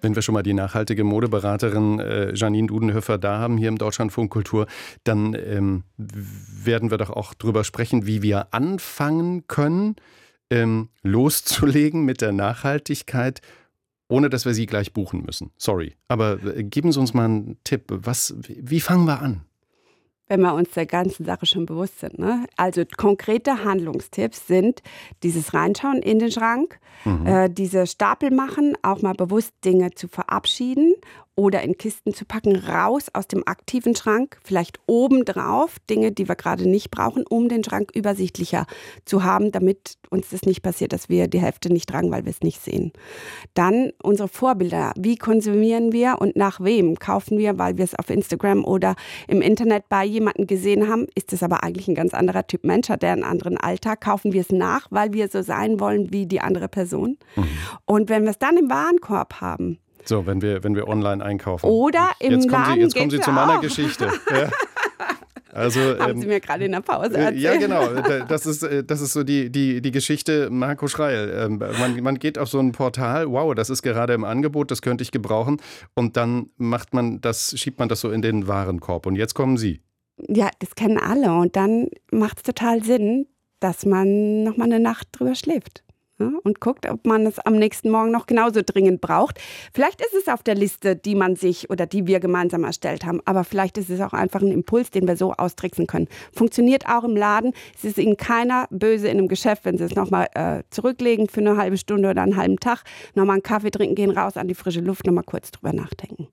Wenn wir schon mal die nachhaltige Modeberaterin Janine Dudenhöfer da haben hier im Deutschlandfunk Kultur, dann werden wir doch auch drüber sprechen, wie wir anfangen können, loszulegen mit der Nachhaltigkeit, ohne dass wir sie gleich buchen müssen. Sorry, aber geben Sie uns mal einen Tipp. Wie fangen wir an? Wenn wir uns der ganzen Sache schon bewusst sind, ne? Also konkrete Handlungstipps sind dieses Reinschauen in den Schrank, diese Stapel machen, auch mal bewusst Dinge zu verabschieden oder in Kisten zu packen, raus aus dem aktiven Schrank, vielleicht obendrauf Dinge, die wir gerade nicht brauchen, um den Schrank übersichtlicher zu haben, damit uns das nicht passiert, dass wir die Hälfte nicht tragen, weil wir es nicht sehen. Dann unsere Vorbilder. Wie konsumieren wir und nach wem kaufen wir, weil wir es auf Instagram oder im Internet bei jemandem gesehen haben, ist es aber eigentlich ein ganz anderer Typ Mensch, hat der einen anderen Alltag, kaufen wir es nach, weil wir so sein wollen wie die andere Person. Und wenn wir es dann im Warenkorb haben, so, wenn wir online einkaufen. Oder im Laden. Jetzt kommen Sie zu meiner Geschichte. Ja. Also, haben Sie mir gerade in der Pause erzählt. Ja, genau. Das ist so die Geschichte Marco Schreil. Man geht auf so ein Portal, wow, das ist gerade im Angebot, das könnte ich gebrauchen. Und dann schiebt man das so in den Warenkorb. Und jetzt kommen Sie. Ja, das kennen alle. Und dann macht es total Sinn, dass man noch mal eine Nacht drüber schläft. Ja, und guckt, ob man es am nächsten Morgen noch genauso dringend braucht. Vielleicht ist es auf der Liste, die man sich oder die wir gemeinsam erstellt haben, aber vielleicht ist es auch einfach ein Impuls, den wir so austricksen können. Funktioniert auch im Laden. Es ist Ihnen keiner böse in einem Geschäft, wenn Sie es nochmal zurücklegen für eine halbe Stunde oder einen halben Tag, nochmal einen Kaffee trinken, gehen raus an die frische Luft, nochmal kurz drüber nachdenken.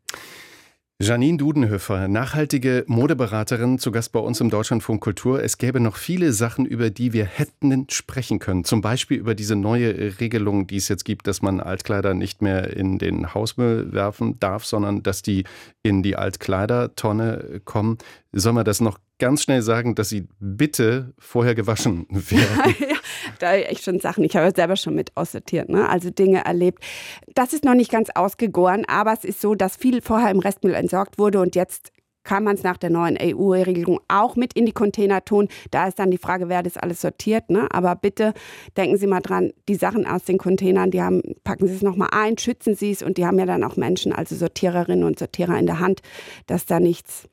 Janine Dudenhöfer, nachhaltige Modeberaterin, zu Gast bei uns im Deutschlandfunk Kultur. Es gäbe noch viele Sachen, über die wir hätten sprechen können. Zum Beispiel über diese neue Regelung, die es jetzt gibt, dass man Altkleider nicht mehr in den Hausmüll werfen darf, sondern dass die in die Altkleidertonne kommen. Sollen wir das noch ganz schnell sagen, dass sie bitte vorher gewaschen werden? Ja, da echt schon Sachen. Ich habe ja selber schon mit aussortiert, ne? Also Dinge erlebt. Das ist noch nicht ganz ausgegoren, aber es ist so, dass viel vorher im Restmüll entsorgt wurde und jetzt kann man es nach der neuen EU-Regelung auch mit in die Container tun. Da ist dann die Frage, wer das alles sortiert, ne? Aber bitte denken Sie mal dran, die Sachen aus den Containern, packen Sie es nochmal ein, schützen Sie es und die haben ja dann auch Menschen, also Sortiererinnen und Sortierer in der Hand, dass da nichts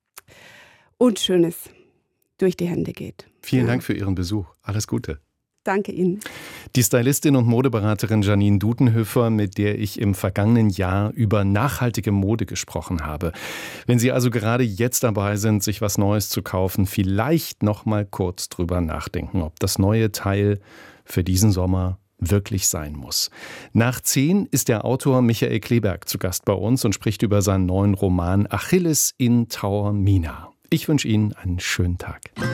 Unschönes durch die Hände geht. Vielen Dank für Ihren Besuch. Alles Gute. Danke Ihnen. Die Stylistin und Modeberaterin Janine Dudenhöfer, mit der ich im vergangenen Jahr über nachhaltige Mode gesprochen habe. Wenn Sie also gerade jetzt dabei sind, sich was Neues zu kaufen, vielleicht noch mal kurz drüber nachdenken, ob das neue Teil für diesen Sommer wirklich sein muss. Nach 10 ist der Autor Michael Kleberg zu Gast bei uns und spricht über seinen neuen Roman Achilles in Taormina. Ich wünsche Ihnen einen schönen Tag.